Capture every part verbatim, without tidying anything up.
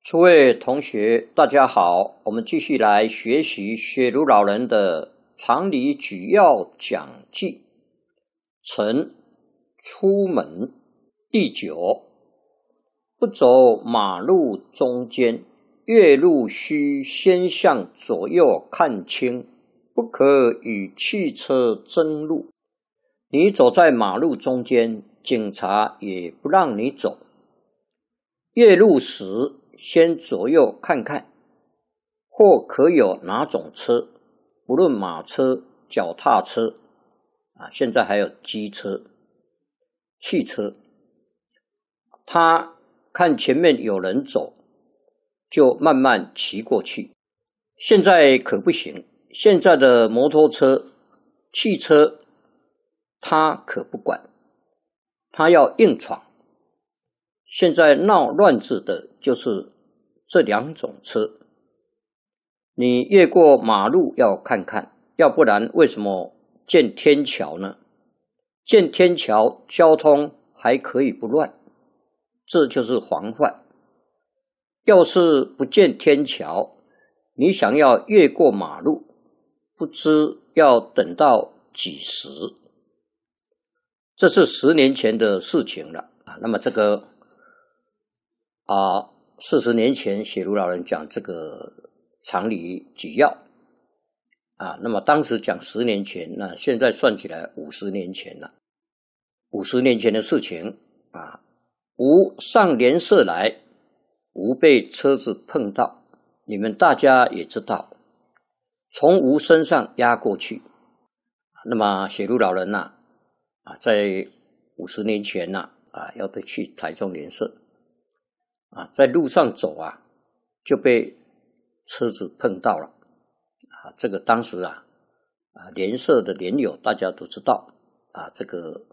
诸位同学，大家好，我们继续来学习雪如老人的常理举要讲记。晨出门第九，不走马路中间，越路须先向左右看清，不可与汽车争路。你走在马路中间，警察也不让你走。越路时先左右看看，或可有哪种车，不论马车、脚踏车啊，现在还有机车、汽车，他看前面有人走，就慢慢骑过去。现在可不行，现在的摩托车、汽车，他可不管，他要硬闯。现在闹乱子的就是这两种车，你越过马路要看看，要不然为什么建天桥呢？建天桥交通还可以不乱，这就是防范。要是不建天桥，你想要越过马路，不知要等到几时。这是十年前的事情了啊。那么这个啊，四十年前雪如老人讲这个常理举要啊，那么当时讲十年前，那现在算起来五十年前了。五十年前的事情啊，吴上联社来，吴被车子碰到，你们大家也知道，从吴身上压过去。那么雪如老人呐、啊，啊，在五十年前呐、啊，啊，要得去台中联社。啊，在路上走啊，就被车子碰到了啊。这个当时啊，啊联社的联友大家都知道啊，这个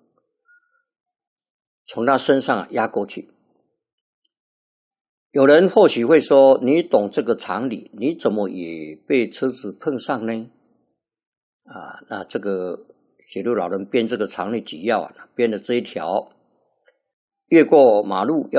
从他身上压过去。有人或许会说，你懂这个常理，你怎么也被车子碰上呢？啊，那这个雪如老人编这个常理举要啊，编的这一条，越过马路要